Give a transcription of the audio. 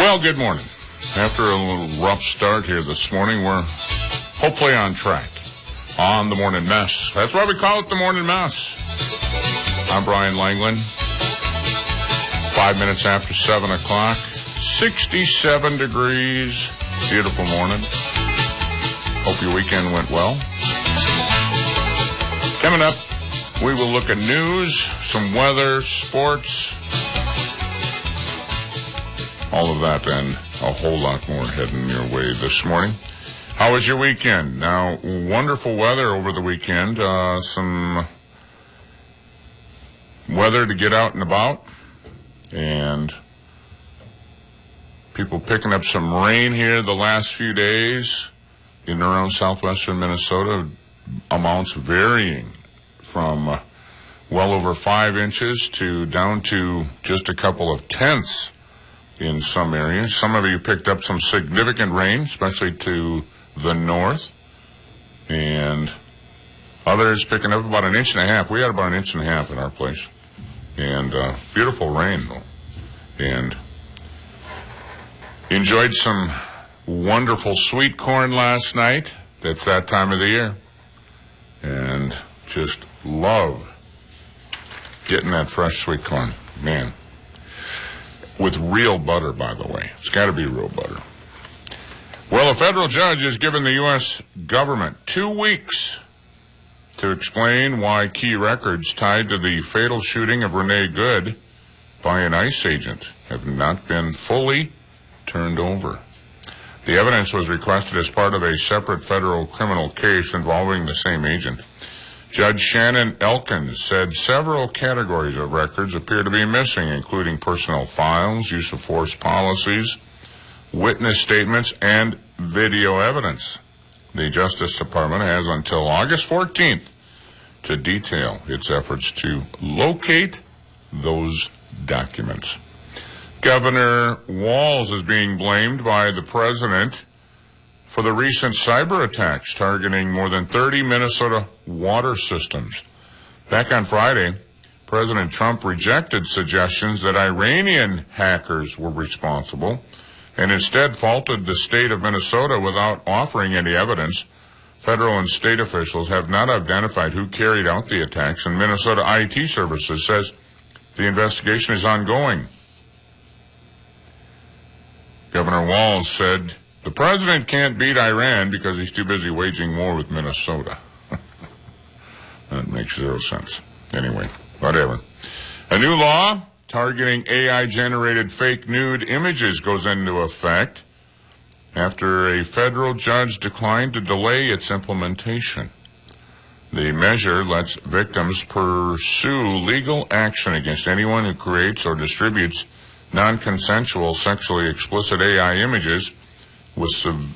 Well, good morning. After a little rough start here this morning, we're hopefully on track on the Morning Mess. That's why we call it the Morning Mess. I'm Brian Langland. 5 minutes after 7 o'clock. 67 degrees. Beautiful morning. Hope your weekend went well. Coming up, we will look at news, some weather, sports, all of that and a whole lot more heading your way this morning. How was your weekend? Now, wonderful weather over the weekend. Some weather to get out and about. And people picking up some rain here the last few days in and around southwestern Minnesota. Amounts varying from well over 5 inches to down to just a couple of tenths in some areas. Some of you picked up some significant rain, especially to the north, and others picking up about 1.5 inches. We had about 1.5 inches at our place, and beautiful rain though, and enjoyed some wonderful sweet corn last night. It's that time of the year, and just love getting that fresh sweet corn, man. With real butter, by the way. It's got to be real butter. Well, a federal judge has given the U.S. government 2 weeks to explain why key records tied to the fatal shooting of Renee Good by an ICE agent have not been fully turned over. The evidence was requested as part of a separate federal criminal case involving the same agent. Judge Shannon Elkins said several categories of records appear to be missing, including personnel files, use of force policies, witness statements, and video evidence. The Justice Department has until August 14th to detail its efforts to locate those documents. Governor Walz is being blamed by the president for the recent cyber attacks targeting more than 30 Minnesota water systems. Back on Friday, President Trump rejected suggestions that Iranian hackers were responsible and instead faulted the state of Minnesota without offering any evidence. Federal and state officials have not identified who carried out the attacks, and Minnesota IT Services says the investigation is ongoing. Governor Walz said, "The president can't beat Iran because he's too busy waging war with Minnesota." That makes zero sense. Anyway, whatever. A new law targeting AI-generated fake nude images goes into effect after a federal judge declined to delay its implementation. The measure lets victims pursue legal action against anyone who creates or distributes non-consensual sexually explicit AI images with